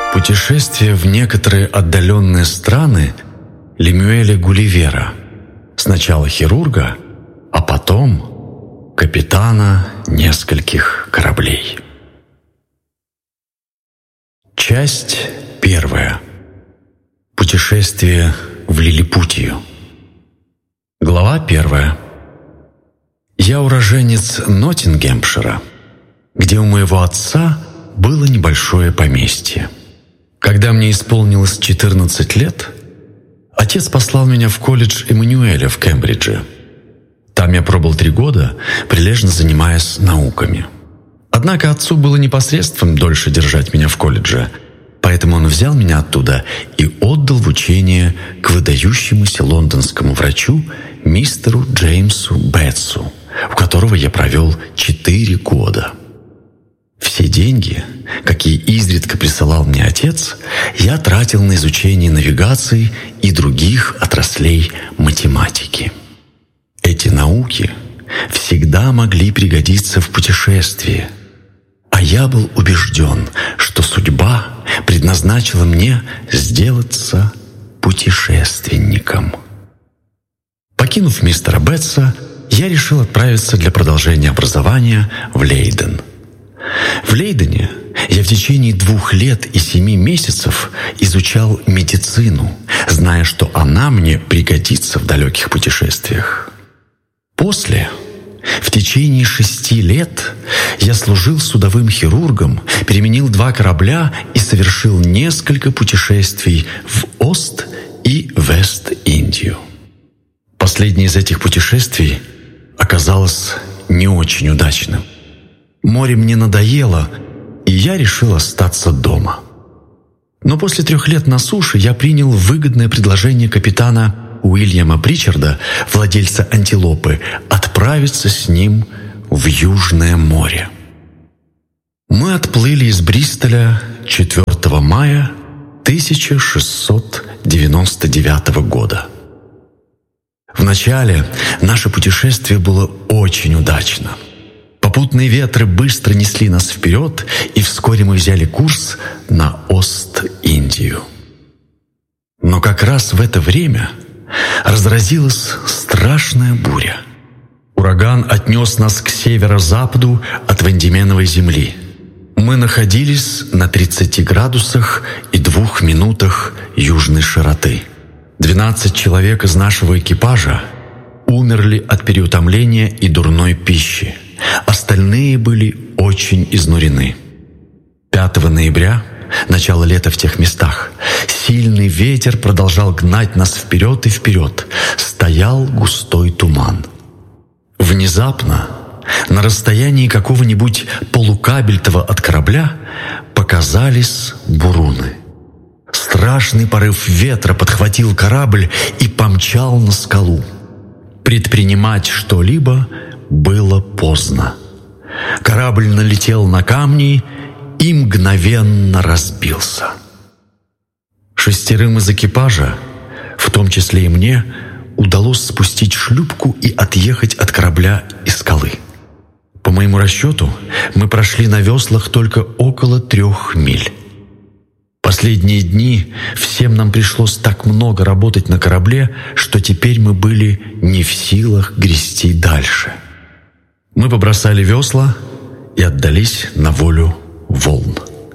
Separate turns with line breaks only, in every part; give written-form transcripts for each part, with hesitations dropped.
Путешествие в некоторые отдаленные страны Лемюэля Гулливера, сначала хирурга, а потом капитана нескольких кораблей. Часть 1. Путешествие в Лилипутию. Глава 1. Я уроженец Ноттингемшира, где у моего отца было небольшое поместье. Когда мне исполнилось 14 лет, отец послал меня в колледж Эммануэля в Кембридже. Там я пробыл 3 года, прилежно занимаясь науками. Однако отцу было непосредством дольше держать меня в колледже, поэтому он взял меня оттуда и отдал в учение к выдающемуся лондонскому врачу мистеру Джеймсу Бетсу, у которого я провел 4 года. Все деньги, какие изредка присылал мне отец, я тратил на изучение навигации и других отраслей математики. Эти науки всегда могли пригодиться в путешествии, а я был убежден, что судьба предназначила мне сделаться путешественником. Покинув мистера Бетса, я решил отправиться для продолжения образования в Лейден. В Лейдене я в течение 2 лет и 7 месяцев изучал медицину, зная, что она мне пригодится в далеких путешествиях. После, в течение 6 лет, я служил судовым хирургом, переменил 2 корабля и совершил несколько путешествий в Ост- и Вест-Индию. Последнее из этих путешествий оказалось не очень удачным. Море мне надоело, и я решил остаться дома. Но после 3 лет на суше я принял выгодное предложение капитана Уильяма Причарда, владельца «Антилопы», отправиться с ним в Южное море. Мы отплыли из Бристоля 4 мая 1699 года. Вначале наше путешествие было очень удачно. Попутные ветры быстро несли нас вперед, и вскоре мы взяли курс на Ост-Индию. Но как раз в это время разразилась страшная буря. Ураган отнес нас к северо-западу от Вандеменовой земли. Мы находились на 30 градусах и 2 минутах южной широты. 12 человек из нашего экипажа умерли от переутомления и дурной пищи. Остальные были очень изнурены. 5 ноября, начало лета в тех местах, сильный ветер продолжал гнать нас вперед и вперед. Стоял густой туман. Внезапно, на расстоянии какого-нибудь полукабельтова от корабля, показались буруны. Страшный порыв ветра подхватил корабль и помчал на скалу. Предпринимать что-либо было поздно. Корабль налетел на камни и мгновенно разбился. 6 из экипажа, в том числе и мне, удалось спустить шлюпку и отъехать от корабля и скалы. По моему расчету, мы прошли на веслах только около 3 миль. Последние дни всем нам пришлось так много работать на корабле, что теперь мы были не в силах грести дальше. Мы побросали весла и отдались на волю волн.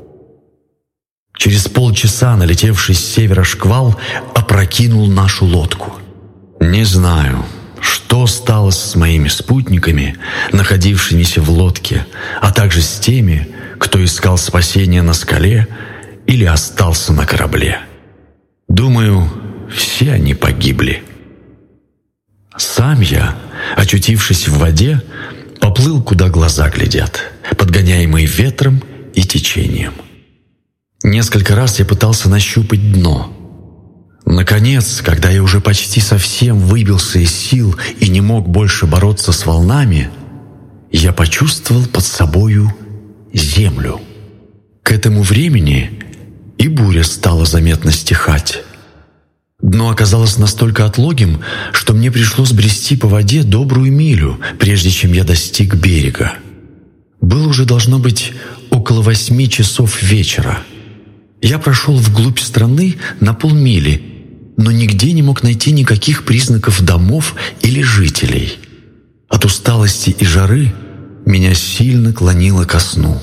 Через полчаса налетевший с севера шквал опрокинул нашу лодку. Не знаю, что стало с моими спутниками, находившимися в лодке, а также с теми, кто искал спасения на скале или остался на корабле. Думаю, все они погибли. Сам я, очутившись в воде, поплыл, куда глаза глядят, подгоняемый ветром и течением. Несколько раз я пытался нащупать дно. Наконец, когда я уже почти совсем выбился из сил и не мог больше бороться с волнами, я почувствовал под собою землю. К этому времени и буря стала заметно стихать. Дно оказалось настолько отлогим, что мне пришлось брести по воде добрую милю, прежде чем я достиг берега. Было уже, должно быть, около 8 часов вечера. Я прошел вглубь страны на полмили, но нигде не мог найти никаких признаков домов или жителей. От усталости и жары меня сильно клонило ко сну.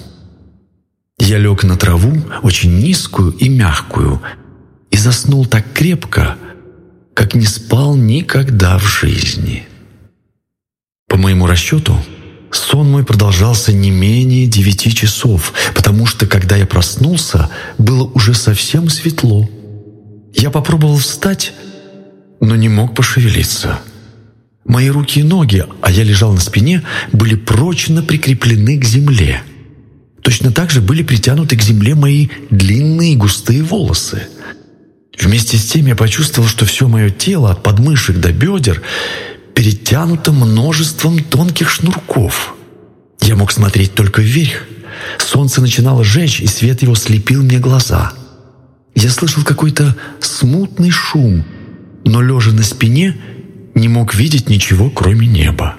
Я лег на траву, очень низкую и мягкую, и заснул так крепко, как не спал никогда в жизни. По моему расчету, сон мой продолжался не менее 9 часов, потому что, когда я проснулся, было уже совсем светло. Я попробовал встать, но не мог пошевелиться. Мои руки и ноги, а я лежал на спине, были прочно прикреплены к земле. Точно так же были притянуты к земле мои длинные густые волосы. Вместе с тем я почувствовал, что все мое тело, от подмышек до бедер, перетянуто множеством тонких шнурков. Я мог смотреть только вверх. Солнце начинало жечь, и свет его слепил мне глаза. Я слышал какой-то смутный шум, но, лежа на спине, не мог видеть ничего, кроме неба.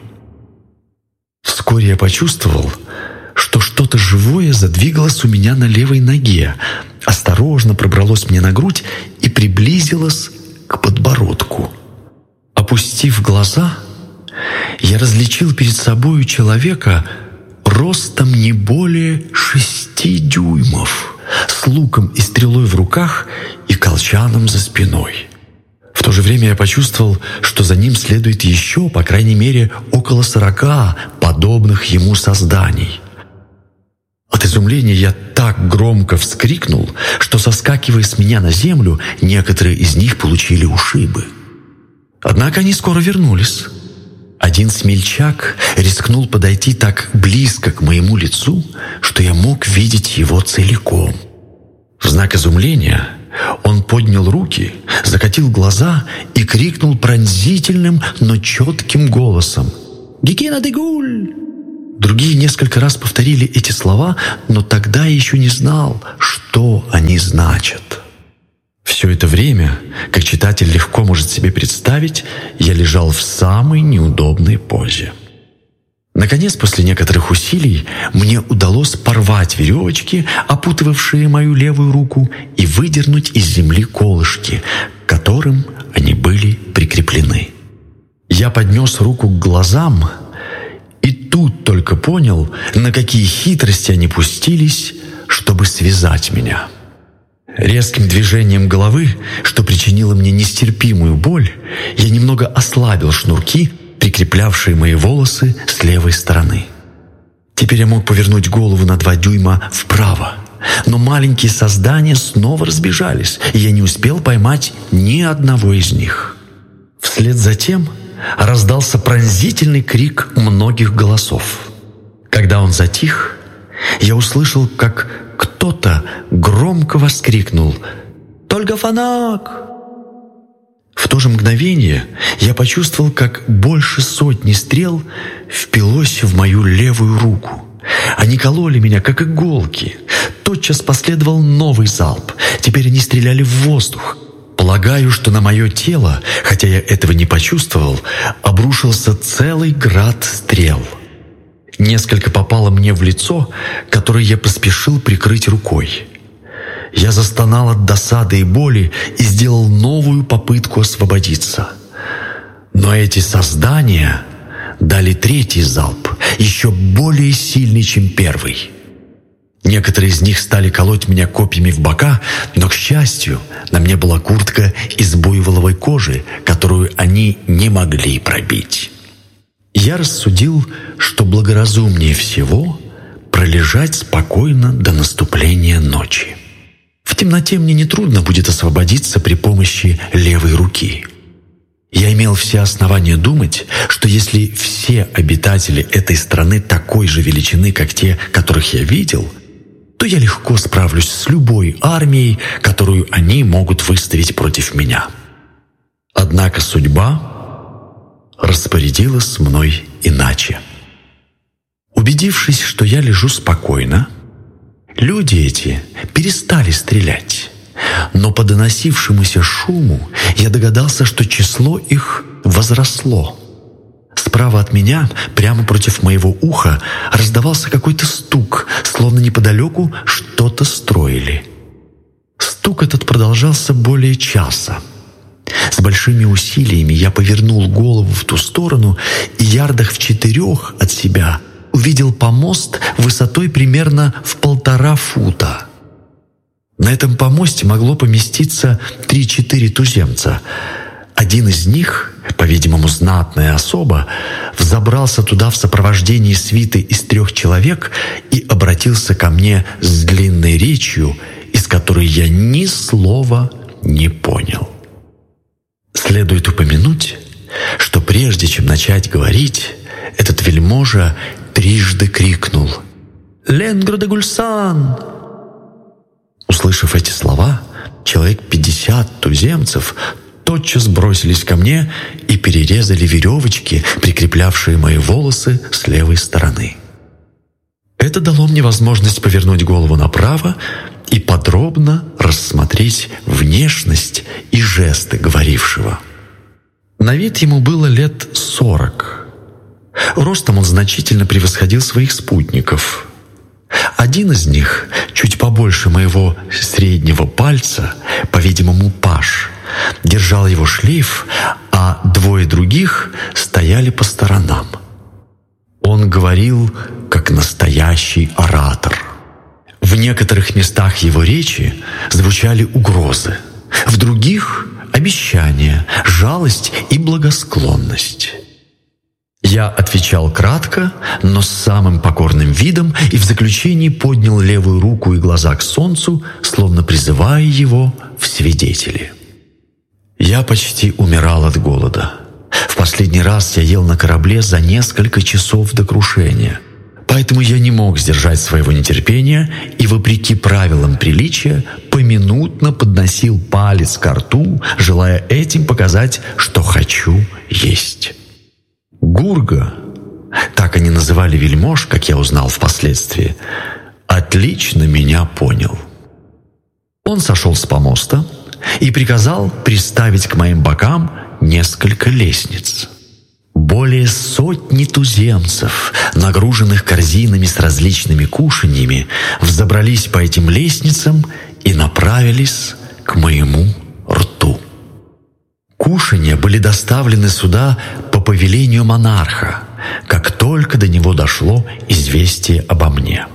Вскоре я почувствовал, что что-то живое задвигалось у меня на левой ноге, осторожно пробралось мне на грудь и приблизилось к подбородку. Опустив глаза, я различил перед собою человека ростом не более 6 дюймов, с луком и стрелой в руках и колчаном за спиной. В то же время я почувствовал, что за ним следует еще, по крайней мере, около 40 подобных ему созданий. От изумления я так громко вскрикнул, что, соскакивая с меня на землю, некоторые из них получили ушибы. Однако они скоро вернулись. Один смельчак рискнул подойти так близко к моему лицу, что я мог видеть его целиком. В знак изумления он поднял руки, закатил глаза и крикнул пронзительным, но четким голосом: «Гикина де Гуль!» Другие несколько раз повторили эти слова, но тогда я еще не знал, что они значат. Все это время, как читатель легко может себе представить, я лежал в самой неудобной позе. Наконец, после некоторых усилий, мне удалось порвать веревочки, опутывавшие мою левую руку, и выдернуть из земли колышки, к которым они были прикреплены. Я поднес руку к глазам и тут только понял, на какие хитрости они пустились, чтобы связать меня. Резким движением головы, что причинило мне нестерпимую боль, я немного ослабил шнурки, прикреплявшие мои волосы с левой стороны. Теперь я мог повернуть голову на 2 дюйма вправо, но маленькие создания снова разбежались, и я не успел поймать ни одного из них. Вслед за тем раздался пронзительный крик многих голосов. Когда он затих, я услышал, как кто-то громко воскликнул: «Только фанак!» В то же мгновение я почувствовал, как больше 100 стрел впилось в мою левую руку. Они кололи меня, как иголки. Тотчас последовал новый залп. Теперь они стреляли в воздух. Полагаю, что на мое тело, хотя я этого не почувствовал, обрушился целый град стрел. Несколько попало мне в лицо, которое я поспешил прикрыть рукой. Я застонал от досады и боли и сделал новую попытку освободиться. Но эти создания дали 3-й залп, еще более сильный, чем первый. Некоторые из них стали колоть меня копьями в бока, но, к счастью, на мне была куртка из буйволовой кожи, которую они не могли пробить. Я рассудил, что благоразумнее всего пролежать спокойно до наступления ночи. В темноте мне нетрудно будет освободиться при помощи левой руки. Я имел все основания думать, что если все обитатели этой страны такой же величины, как те, которых я видел, то я легко справлюсь с любой армией, которую они могут выставить против меня. Однако судьба распорядилась с мной иначе. Убедившись, что я лежу спокойно, люди эти перестали стрелять, но по доносившемуся шуму я догадался, что число их возросло. Справа от меня, прямо против моего уха, раздавался какой-то стук, словно неподалеку что-то строили. Стук этот продолжался более часа. С большими усилиями я повернул голову в ту сторону и ярдах в 4 от себя увидел помост высотой примерно в 1,5 фута. На этом помосте могло поместиться 3-4 туземца. Один из них, по-видимому, знатная особа, взобрался туда в сопровождении свиты из 3 человек и обратился ко мне с длинной речью, из которой я ни слова не понял. Следует упомянуть, что прежде чем начать говорить, этот вельможа трижды крикнул «Ленгро де Гульсан!». Услышав эти слова, человек 50 туземцев тотчас бросились ко мне и перерезали веревочки, прикреплявшие мои волосы с левой стороны. Это дало мне возможность повернуть голову направо и подробно рассмотреть внешность и жесты говорившего. На вид ему было лет 40. Ростом он значительно превосходил своих спутников. Один из них, чуть побольше моего среднего пальца, по-видимому, паж, держал его шлейф, а 2 других стояли по сторонам. Он говорил, как настоящий оратор. В некоторых местах его речи звучали угрозы, в других — обещания, жалость и благосклонность. Я отвечал кратко, но с самым покорным видом и в заключении поднял левую руку и глаза к солнцу, словно призывая его в свидетели. Я почти умирал от голода. В последний раз я ел на корабле за несколько часов до крушения. Поэтому я не мог сдержать своего нетерпения и, вопреки правилам приличия, поминутно подносил палец ко рту, желая этим показать, что хочу есть. Гурга, так они называли вельмож, как я узнал впоследствии, отлично меня понял. Он сошел с помоста и приказал приставить к моим бокам несколько лестниц. Более 100 туземцев, нагруженных корзинами с различными кушаньями, взобрались по этим лестницам и направились к моему рту. Кушанья были доставлены сюда по повелению монарха, как только до него дошло известие обо мне.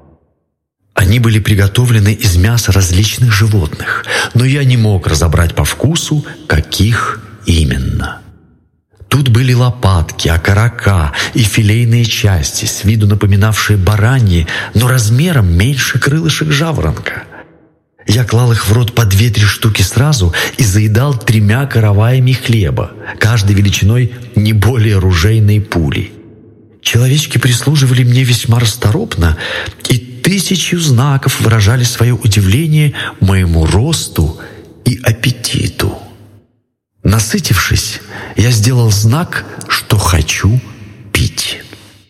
Они были приготовлены из мяса различных животных, но я не мог разобрать по вкусу, каких именно. Тут были лопатки, окорока и филейные части, с виду напоминавшие бараньи, но размером меньше крылышек жаворонка. Я клал их в рот по 2-3 штуки сразу и заедал 3 караваями хлеба, каждой величиной не более ружейной пули. Человечки прислуживали мне весьма расторопно, и 1000 знаков выражали свое удивление моему росту и аппетиту. Насытившись, я сделал знак, что хочу пить.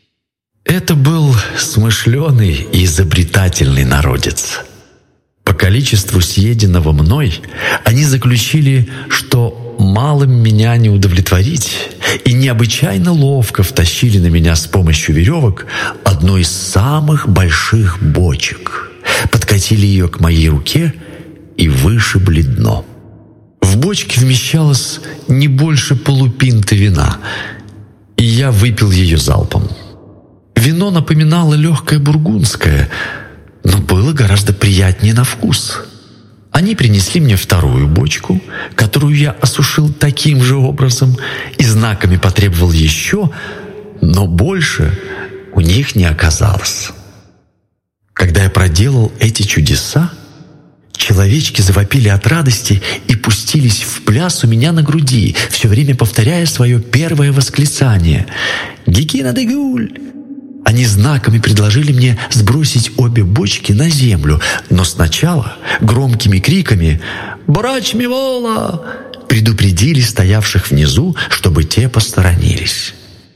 Это был смышленый и изобретательный народец. По количеству съеденного мной они заключили, что малым меня не удовлетворить, и необычайно ловко втащили на меня с помощью веревок одну из самых больших бочек, подкатили ее к моей руке и вышибли дно. В бочке вмещалось не больше полупинты вина, и я выпил ее залпом. Вино напоминало легкое бургундское, но было гораздо приятнее на вкус. Они принесли мне 2 бочку, которую я осушил таким же образом и знаками потребовал еще, но больше у них не оказалось. Когда я проделал эти чудеса, человечки завопили от радости и пустились в пляс у меня на груди, все время повторяя свое первое восклицание «Гикина де Гуль!». Они знаками предложили мне сбросить обе бочки на землю, но сначала громкими криками «Брач ми вола!» предупредили стоявших внизу, чтобы те посторонились.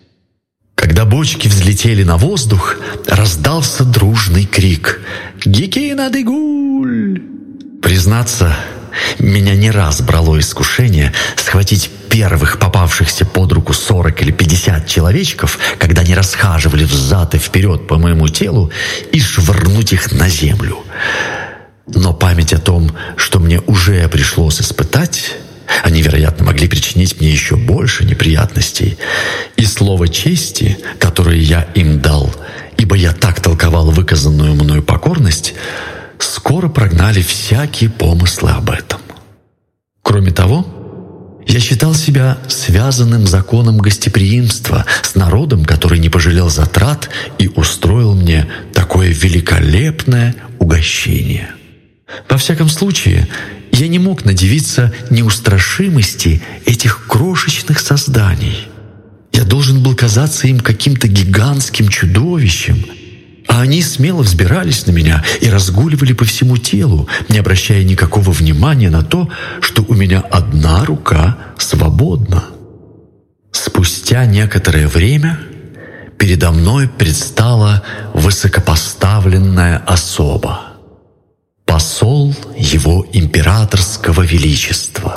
Когда бочки взлетели на воздух, раздался дружный крик «Гикина де Гуль!». Признаться, меня не раз брало искушение схватить первых попавшихся под руку 40 или 50 человечков, когда они расхаживали взад и вперед по моему телу, и швырнуть их на землю. Но память о том, что мне уже пришлось испытать, они, вероятно, могли причинить мне еще больше неприятностей, и слово чести, которое я им дал, ибо я так толковал выказанную мною покорность, скоро прогнали всякие помыслы об этом. Кроме того, я считал себя связанным законом гостеприимства с народом, который не пожалел затрат и устроил мне такое великолепное угощение. Во всяком случае, я не мог надивиться неустрашимости этих крошечных созданий. Я должен был казаться им каким-то гигантским чудовищем, а они смело взбирались на меня и разгуливали по всему телу, не обращая никакого внимания на то, что у меня одна рука свободна. Спустя некоторое время передо мной предстала высокопоставленная особа, посол его императорского величества.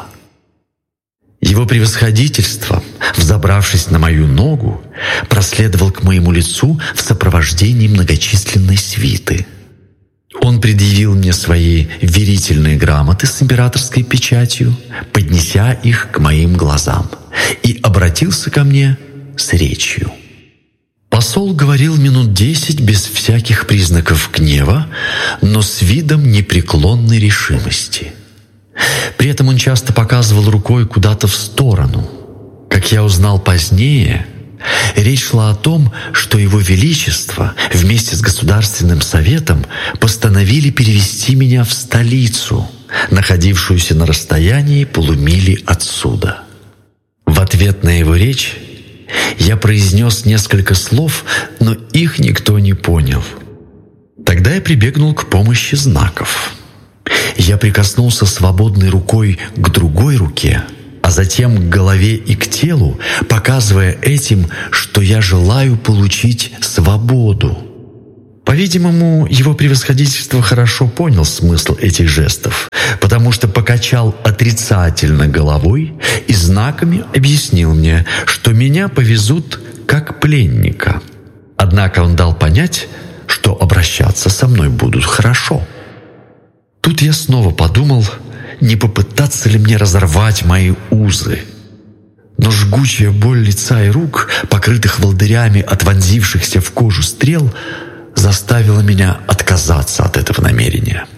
Его превосходительство, взобравшись на мою ногу, проследовал к моему лицу в сопровождении многочисленной свиты. Он предъявил мне свои верительные грамоты с императорской печатью, поднеся их к моим глазам, и обратился ко мне с речью. Посол говорил минут 10 без всяких признаков гнева, но с видом непреклонной решимости. При этом он часто показывал рукой куда-то в сторону. Как я узнал позднее, речь шла о том, что Его Величество вместе с Государственным Советом постановили перевести меня в столицу, находившуюся на расстоянии полумили отсюда. В ответ на его речь я произнес несколько слов, но их никто не понял. Тогда я прибегнул к помощи знаков. Я прикоснулся свободной рукой к другой руке, а затем к голове и к телу, показывая этим, что я желаю получить свободу. По-видимому, его превосходительство хорошо понял смысл этих жестов, потому что покачал отрицательно головой и знаками объяснил мне, что меня повезут как пленника. Однако он дал понять, что обращаться со мной будут хорошо. Тут я снова подумал, не попытаться ли мне разорвать мои узы. Но жгучая боль лица и рук, покрытых волдырями от вонзившихся в кожу стрел, заставила меня отказаться от этого намерения.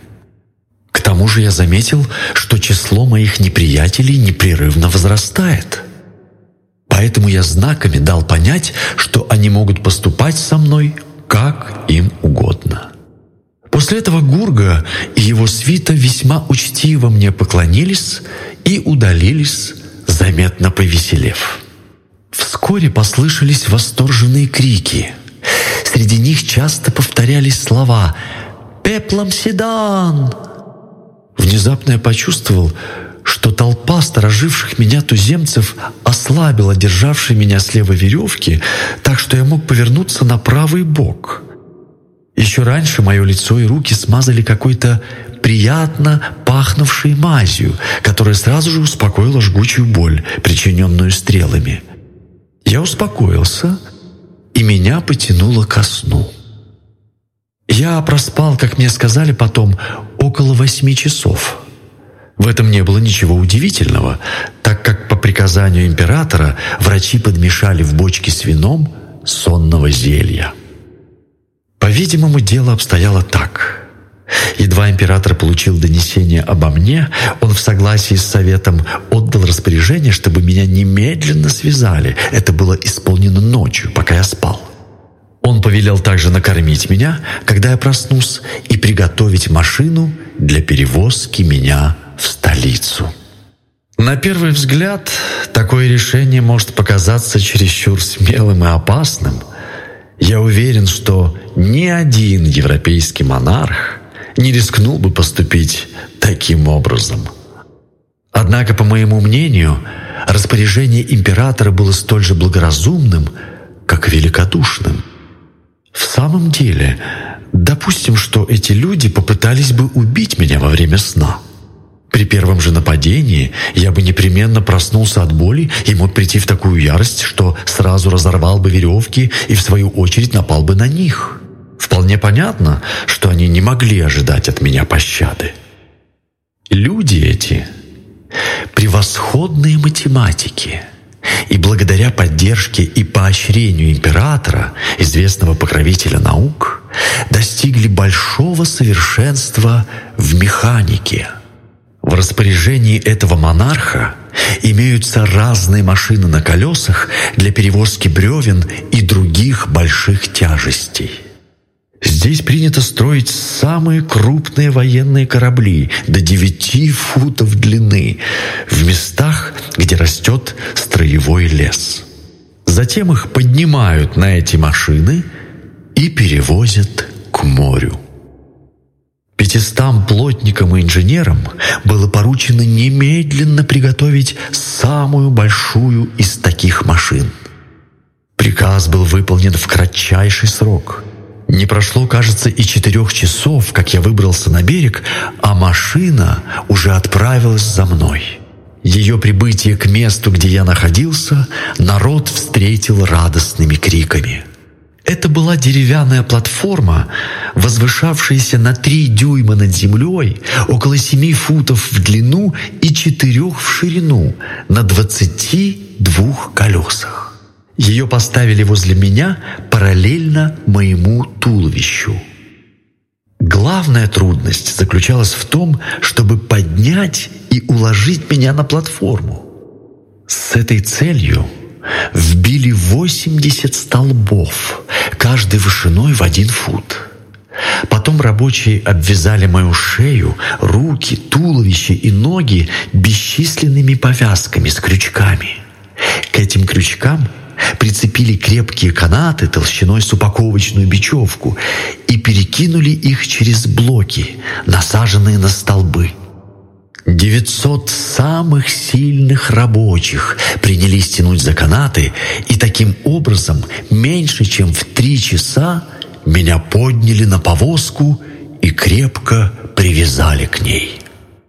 К тому же я заметил, что число моих неприятелей непрерывно возрастает. Поэтому я знаками дал понять, что они могут поступать со мной как им угодно. После этого Гурга и его свита весьма учтиво мне поклонились и удалились, заметно повеселев. Вскоре послышались восторженные крики. Среди них часто повторялись слова «Пеплом седан!». Внезапно я почувствовал, что толпа стороживших меня туземцев ослабила державшей меня слева веревки, так что я мог повернуться на правый бок. Еще раньше мое лицо и руки смазали какой-то приятно пахнувшей мазью, которая сразу же успокоила жгучую боль, причиненную стрелами. Я успокоился, и меня потянуло ко сну. Я проспал, как мне сказали потом, около 8 часов. В этом не было ничего удивительного, так как по приказанию императора врачи подмешали в бочки с вином сонного зелья. По-видимому, дело обстояло так. Едва император получил донесение обо мне, он в согласии с советом отдал распоряжение, чтобы меня немедленно связали. Это было исполнено ночью, пока я спал. Он повелел также накормить меня, когда я проснусь, и приготовить машину для перевозки меня в столицу. На первый взгляд, такое решение может показаться чересчур смелым и опасным. Я уверен, что ни один европейский монарх не рискнул бы поступить таким образом. Однако, по моему мнению, распоряжение императора было столь же благоразумным, как и великодушным. В самом деле, допустим, что эти люди попытались бы убить меня во время сна. При первом же нападении я бы непременно проснулся от боли и мог прийти в такую ярость, что сразу разорвал бы веревки и в свою очередь напал бы на них. В Вполне понятно, что они не могли ожидать от меня пощады. Люди эти — превосходные математики, и благодаря поддержке и поощрению императора, известного покровителя наук, достигли большого совершенства в механике. В распоряжении этого монарха имеются разные машины на колесах для перевозки бревен и других больших тяжестей. Здесь принято строить самые крупные военные корабли до 9 футов длины в местах, где растет строевой лес. Затем их поднимают на эти машины и перевозят к морю. 500 плотникам и инженерам было поручено немедленно приготовить самую большую из таких машин. Приказ был выполнен в кратчайший срок. Не прошло, кажется, и 4 часов, как я выбрался на берег, а машина уже отправилась за мной. Ее прибытие к месту, где я находился, народ встретил радостными криками. Это была деревянная платформа, возвышавшаяся на 3 дюйма над землей, около 7 футов в длину и 4 в ширину, на 22 колесах. Ее поставили возле меня параллельно моему туловищу. Главная трудность заключалась в том, чтобы поднять и уложить меня на платформу. С этой целью вбили 80 столбов, каждый вышиной в 1 фут. Потом рабочие обвязали мою шею, руки, туловище и ноги бесчисленными повязками с крючками. К этим крючкам прицепили крепкие канаты толщиной с упаковочную бечевку и перекинули их через блоки, насаженные на столбы. 900 самых сильных рабочих принялись тянуть за канаты, и таким образом меньше чем в 3 часа меня подняли на повозку и крепко привязали к ней.